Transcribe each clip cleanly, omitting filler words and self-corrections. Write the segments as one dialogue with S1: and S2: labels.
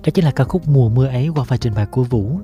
S1: Đó chính là ca khúc Mùa Mưa Ấy qua pha trình bày của Vũ.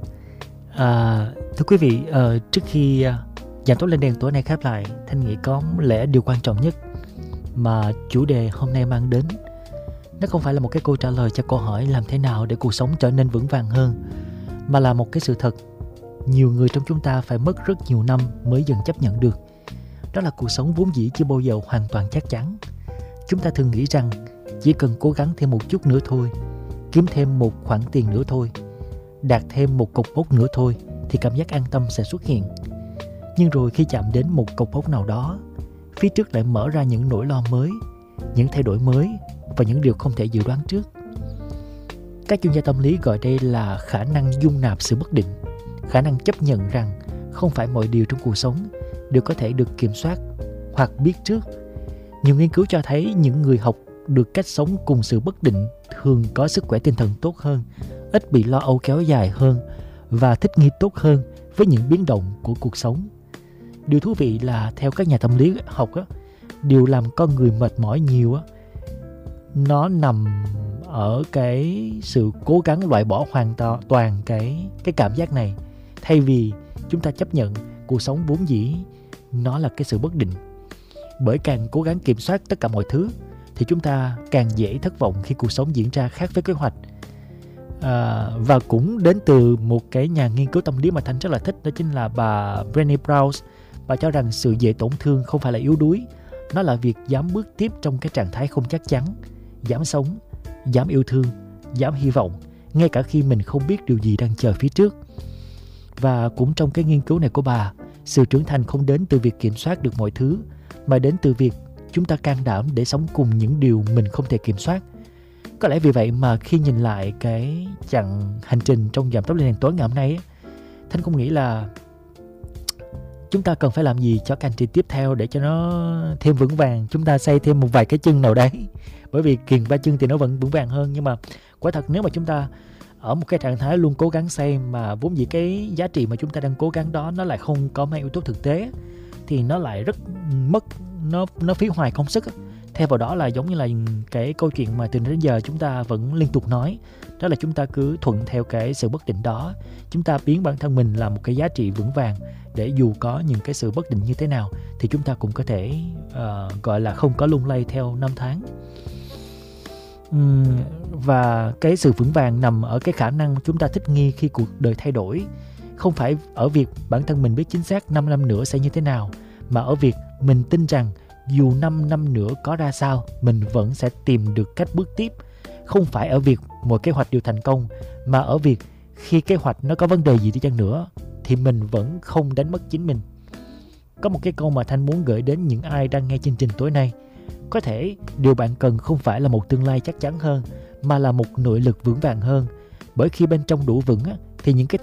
S1: Thưa quý vị, trước khi Giảm Tốc Lên Đèn tối nay khép lại, Thanh nghĩ có lẽ điều quan trọng nhất mà chủ đề hôm nay mang đến, nó không phải là một cái câu trả lời cho câu hỏi làm thế nào để cuộc sống trở nên vững vàng hơn, mà là một cái sự thật nhiều người trong chúng ta phải mất rất nhiều năm mới dần chấp nhận được. Đó là cuộc sống vốn dĩ chưa bao giờ hoàn toàn chắc chắn. Chúng ta thường nghĩ rằng chỉ cần cố gắng thêm một chút nữa thôi, kiếm thêm một khoản tiền nữa thôi, đạt thêm một cột mốc nữa thôi thì cảm giác an tâm sẽ xuất hiện. Nhưng rồi khi chạm đến một cột mốc nào đó, phía trước lại mở ra những nỗi lo mới, những thay đổi mới và những điều không thể dự đoán trước. Các chuyên gia tâm lý gọi đây là khả năng dung nạp sự bất định, khả năng chấp nhận rằng không phải mọi điều trong cuộc sống đều có thể được kiểm soát hoặc biết trước. Nhiều nghiên cứu cho thấy những người học được cách sống cùng sự bất định thường có sức khỏe tinh thần tốt hơn, ít bị lo âu kéo dài hơn và thích nghi tốt hơn với những biến động của cuộc sống. Điều thú vị là theo các nhà tâm lý học, điều làm con người mệt mỏi nhiều nó nằm ở cái sự cố gắng loại bỏ hoàn toàn cái cảm giác này, thay vì chúng ta chấp nhận cuộc sống vốn dĩ nó là cái sự bất định. Bởi càng cố gắng kiểm soát tất cả mọi thứ thì chúng ta càng dễ thất vọng khi cuộc sống diễn ra khác với kế hoạch. Và cũng đến từ một cái nhà nghiên cứu tâm lý mà Thanh rất là thích, đó chính là bà Brené Brown. Bà cho rằng sự dễ tổn thương không phải là yếu đuối, nó là việc dám bước tiếp trong cái trạng thái không chắc chắn, dám sống, dám yêu thương, dám hy vọng, ngay cả khi mình không biết điều gì đang chờ phía trước. Và cũng trong cái nghiên cứu này của bà, sự trưởng thành không đến từ việc kiểm soát được mọi thứ, mà đến từ việc chúng ta can đảm để sống cùng những điều mình không thể kiểm soát. Có lẽ vì vậy mà khi nhìn lại cái chặng hành trình trong Giảm Tốc Lên Đèn tối ngày hôm nay, Thanh cũng nghĩ là chúng ta cần phải làm gì cho cái hành trình tiếp theo để cho nó thêm vững vàng. Chúng ta xây thêm một vài cái chân nào đấy, bởi vì kiềng 3 chân thì nó vẫn vững vàng hơn. Nhưng mà quả thật nếu mà chúng ta ở một cái trạng thái luôn cố gắng xây, mà vốn dĩ cái giá trị mà chúng ta đang cố gắng đó nó lại không có mấy yếu tố thực tế, thì nó lại rất mất, nó phí hoài công sức. Theo vào đó là giống như là cái câu chuyện mà từ đến giờ chúng ta vẫn liên tục nói, đó là chúng ta cứ thuận theo cái sự bất định đó, chúng ta biến bản thân mình là một cái giá trị vững vàng, để dù có những cái sự bất định như thế nào thì chúng ta cũng có thể gọi là không có lung lay theo năm tháng. Và cái sự vững vàng nằm ở cái khả năng chúng ta thích nghi khi cuộc đời thay đổi, không phải ở việc bản thân mình biết chính xác 5 năm nữa sẽ như thế nào, mà ở việc mình tin rằng dù 5 năm nữa có ra sao, mình vẫn sẽ tìm được cách bước tiếp. Không phải ở việc mọi kế hoạch đều thành công, mà ở việc khi kế hoạch nó có vấn đề gì đi chăng nữa thì mình vẫn không đánh mất chính mình. Có một cái câu mà Thanh muốn gửi đến những ai đang nghe chương trình tối nay. Có thể điều bạn cần không phải là một tương lai chắc chắn hơn, mà là một nội lực vững vàng hơn. Bởi khi bên trong đủ vững thì những cái